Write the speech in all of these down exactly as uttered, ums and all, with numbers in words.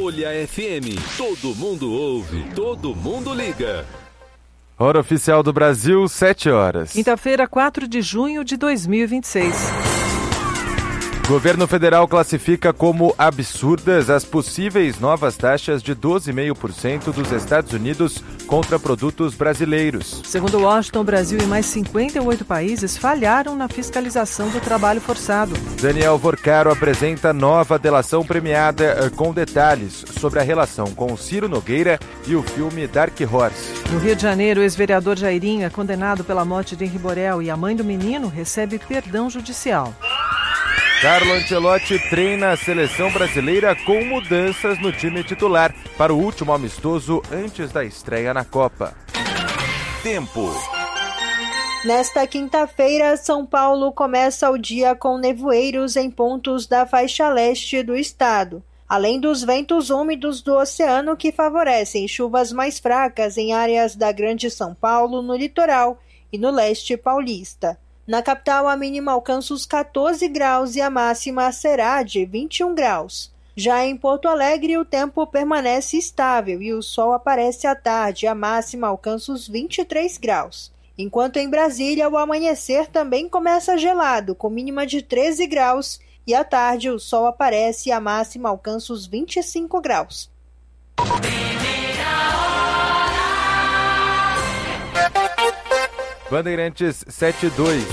Folha F M. Todo mundo ouve, todo mundo liga. Hora oficial do Brasil, sete horas. Quinta-feira, quatro de junho de dois mil e vinte e seis. Governo federal classifica como absurdas as possíveis novas taxas de doze vírgula cinco por cento dos Estados Unidos contra produtos brasileiros. Segundo Washington, o Brasil e mais cinquenta e oito países falharam na fiscalização do trabalho forçado. Daniel Vorcaro apresenta nova delação premiada com detalhes sobre a relação com Ciro Nogueira e o filme Dark Horse. No Rio de Janeiro, o ex-vereador Jairinho é condenado pela morte de Henri Borel e a mãe do menino recebe perdão judicial. Carlo Ancelotti treina a seleção brasileira com mudanças no time titular para o último amistoso antes da estreia na Copa. Tempo. Nesta quinta-feira, São Paulo começa o dia com nevoeiros em pontos da faixa leste do estado, além dos ventos úmidos do oceano que favorecem chuvas mais fracas em áreas da Grande São Paulo, no litoral e no leste paulista. Na capital, a mínima alcança os catorze graus e a máxima será de vinte e um graus. Já em Porto Alegre, o tempo permanece estável e o sol aparece à tarde, a máxima alcança os vinte e três graus. Enquanto em Brasília, o amanhecer também começa gelado, com mínima de treze graus, e à tarde o sol aparece e a máxima alcança os vinte e cinco graus. Bandeirantes sete dois.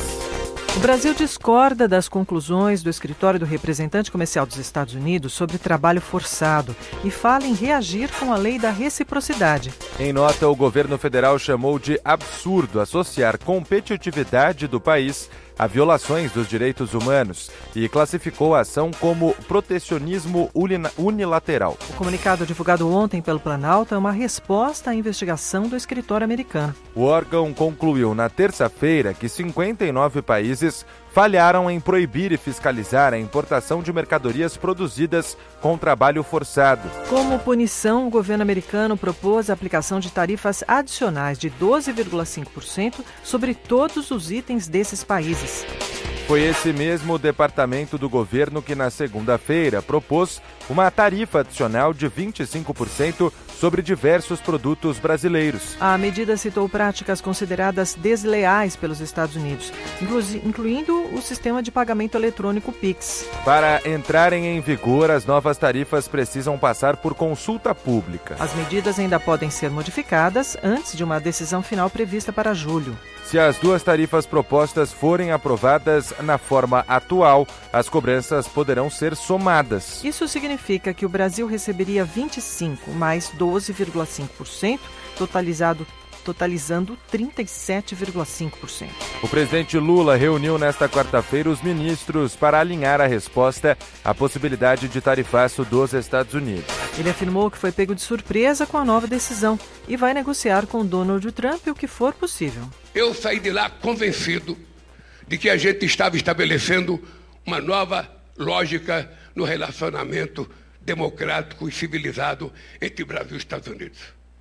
O Brasil discorda das conclusões do Escritório do Representante Comercial dos Estados Unidos sobre trabalho forçado e fala em reagir com a lei da reciprocidade. Em nota, o governo federal chamou de absurdo associar competitividade do país a violações dos direitos humanos e classificou a ação como protecionismo unilateral. O comunicado divulgado ontem pelo Planalto é uma resposta à investigação do escritório americano. O órgão concluiu na terça-feira que cinquenta e nove países falharam em proibir e fiscalizar a importação de mercadorias produzidas com trabalho forçado. Como punição, o governo americano propôs a aplicação de tarifas adicionais de doze vírgula cinco por cento sobre todos os itens desses países. Foi esse mesmo departamento do governo que, na segunda-feira, propôs uma tarifa adicional de vinte e cinco por cento sobre diversos produtos brasileiros. A medida citou práticas consideradas desleais pelos Estados Unidos, incluindo o sistema de pagamento eletrônico Pix. Para entrarem em vigor, as novas tarifas precisam passar por consulta pública. As medidas ainda podem ser modificadas antes de uma decisão final prevista para julho. Se as duas tarifas propostas forem aprovadas na forma atual, as cobranças poderão ser somadas. Isso significa que o Brasil receberia vinte e cinco por cento mais doze vírgula cinco por cento, totalizado, totalizando trinta e sete vírgula cinco por cento. O presidente Lula reuniu nesta quarta-feira os ministros para alinhar a resposta à possibilidade de tarifaço dos Estados Unidos. Ele afirmou que foi pego de surpresa com a nova decisão e vai negociar com Donald Trump o que for possível. Eu saí de lá convencido de que a gente estava estabelecendo uma nova lógica no relacionamento democrático e civilizado entre Brasil e Estados Unidos.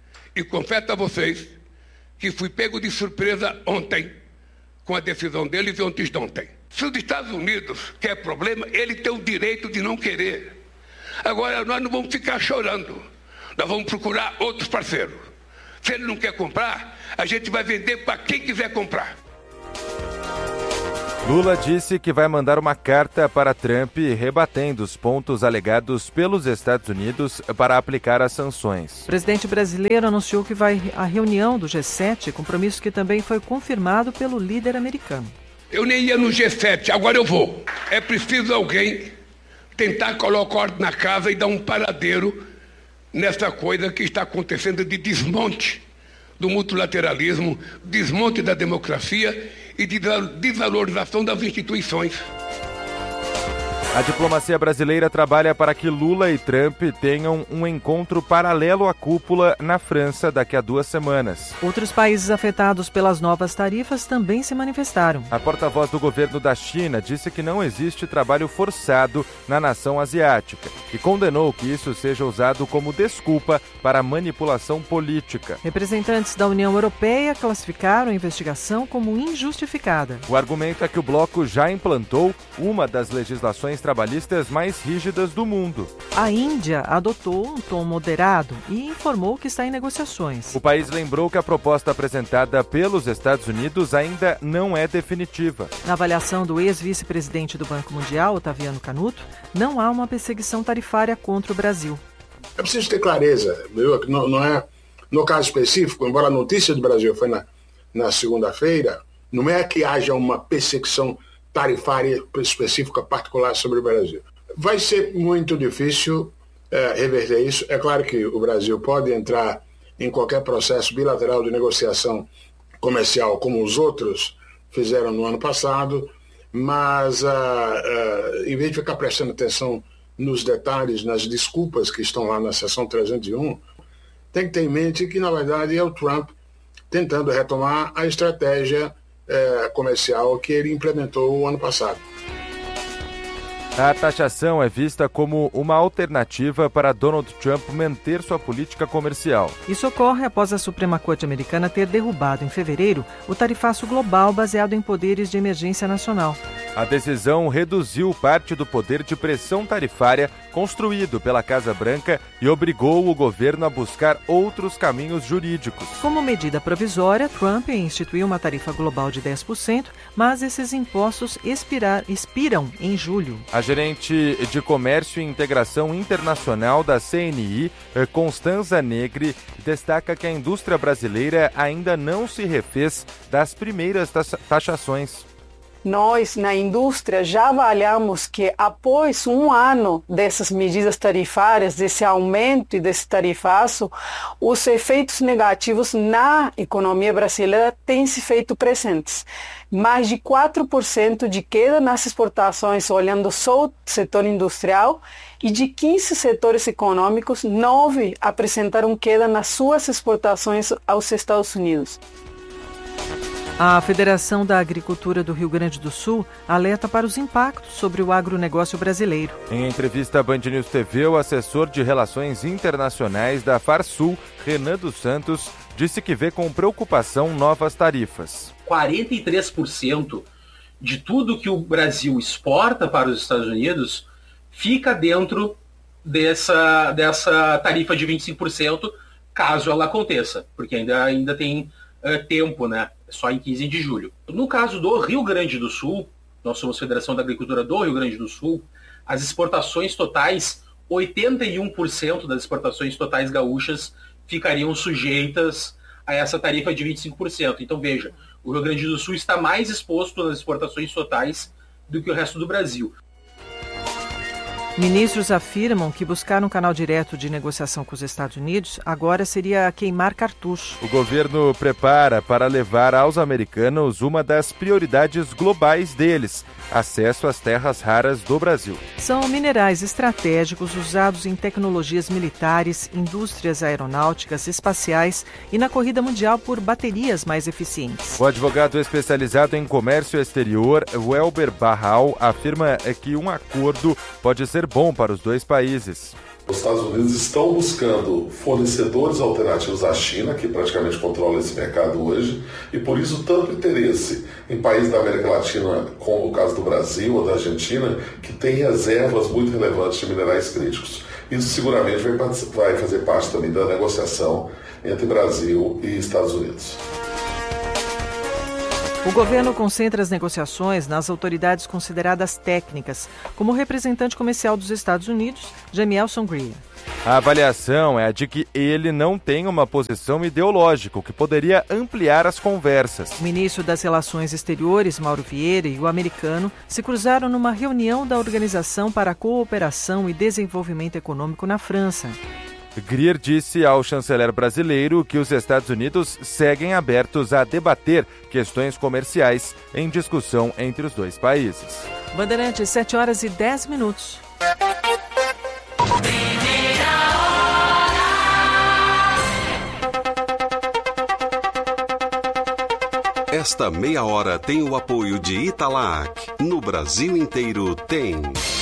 E confesso a vocês que fui pego de surpresa ontem com a decisão deles e ontem de ontem. Se os Estados Unidos quer problema, ele tem o direito de não querer. Agora, nós não vamos ficar chorando. Nós vamos procurar outros parceiros. Se ele não quer comprar, a gente vai vender para quem quiser comprar. Lula disse que vai mandar uma carta para Trump rebatendo os pontos alegados pelos Estados Unidos para aplicar as sanções. O presidente brasileiro anunciou que vai à reunião do G sete, compromisso que também foi confirmado pelo líder americano. Eu nem ia no G sete, agora eu vou. É preciso alguém tentar colocar ordem na casa e dar um paradeiro nessa coisa que está acontecendo de desmonte do multilateralismo, desmonte da democracia e de desvalorização das instituições. A diplomacia brasileira trabalha para que Lula e Trump tenham um encontro paralelo à cúpula na França daqui a duas semanas. Outros países afetados pelas novas tarifas também se manifestaram. A porta-voz do governo da China disse que não existe trabalho forçado na nação asiática e condenou que isso seja usado como desculpa para manipulação política. Representantes da União Europeia classificaram a investigação como injustificada. O argumento é que o bloco já implantou uma das legislações legislações trabalhistas mais rígidas do mundo. A Índia adotou um tom moderado e informou que está em negociações. O país lembrou que a proposta apresentada pelos Estados Unidos ainda não é definitiva. Na avaliação do ex-vice-presidente do Banco Mundial, Otaviano Canuto, não há uma perseguição tarifária contra o Brasil. É preciso ter clareza, viu? Não, não é, no caso específico, embora a notícia do Brasil foi na, na segunda-feira, não é que haja uma perseguição tarifária específica particular sobre o Brasil. Vai ser muito difícil é, reverter isso. É claro que o Brasil pode entrar em qualquer processo bilateral de negociação comercial, como os outros fizeram no ano passado, mas uh, uh, em vez de ficar prestando atenção nos detalhes, nas desculpas que estão lá na seção trezentos e um, tem que ter em mente que, na verdade, é o Trump tentando retomar a estratégia eh, comercial que ele implementou o ano passado. A taxação é vista como uma alternativa para Donald Trump manter sua política comercial. Isso ocorre após a Suprema Corte americana ter derrubado em fevereiro o tarifaço global baseado em poderes de emergência nacional. A decisão reduziu parte do poder de pressão tarifária construído pela Casa Branca e obrigou o governo a buscar outros caminhos jurídicos. Como medida provisória, Trump instituiu uma tarifa global de dez por cento, mas esses impostos expirar, expiram em julho. A gerente de Comércio e Integração Internacional da C N I, Constanza Negri, destaca que a indústria brasileira ainda não se refez das primeiras taxações. Nós, na indústria, já avaliamos que após um ano dessas medidas tarifárias, desse aumento e desse tarifaço, os efeitos negativos na economia brasileira têm se feito presentes. Mais de quatro por cento de queda nas exportações, olhando só o setor industrial, e de quinze setores econômicos, nove apresentaram queda nas suas exportações aos Estados Unidos. A Federação da Agricultura do Rio Grande do Sul alerta para os impactos sobre o agronegócio brasileiro. Em entrevista à Band News T V, o assessor de Relações Internacionais da Farsul, Renan dos Santos, disse que vê com preocupação novas tarifas. quarenta e três por cento de tudo que o Brasil exporta para os Estados Unidos fica dentro dessa, dessa tarifa de vinte e cinco por cento, caso ela aconteça, porque ainda, ainda tem uh, tempo, né? Só em quinze de julho. No caso do Rio Grande do Sul, nós somos Federação da Agricultura do Rio Grande do Sul, as exportações totais, oitenta e um por cento das exportações totais gaúchas ficariam sujeitas a essa tarifa de vinte e cinco por cento. Então veja, o Rio Grande do Sul está mais exposto nas exportações totais do que o resto do Brasil. Ministros afirmam que buscar um canal direto de negociação com os Estados Unidos agora seria queimar cartucho. O governo prepara para levar aos americanos uma das prioridades globais deles, acesso às terras raras do Brasil. São minerais estratégicos usados em tecnologias militares, indústrias aeronáuticas, espaciais e na corrida mundial por baterias mais eficientes. O advogado especializado em comércio exterior, Welber Barral, afirma que um acordo pode ser bom para os dois países. Os Estados Unidos estão buscando fornecedores alternativos à China, que praticamente controla esse mercado hoje, e por isso tanto interesse em países da América Latina, como o caso do Brasil ou da Argentina, que têm reservas muito relevantes de minerais críticos. Isso seguramente vai fazer parte também da negociação entre Brasil e Estados Unidos. O governo concentra as negociações nas autoridades consideradas técnicas, como o representante comercial dos Estados Unidos, Jamielson Greer. A avaliação é a de que ele não tem uma posição ideológica, o que poderia ampliar as conversas. O ministro das Relações Exteriores, Mauro Vieira, e o americano se cruzaram numa reunião da Organização para a Cooperação e Desenvolvimento Econômico na França. Greer disse ao chanceler brasileiro que os Estados Unidos seguem abertos a debater questões comerciais em discussão entre os dois países. Bandeirantes, sete horas e dez minutos. Esta meia hora tem o apoio de Italac. No Brasil inteiro tem.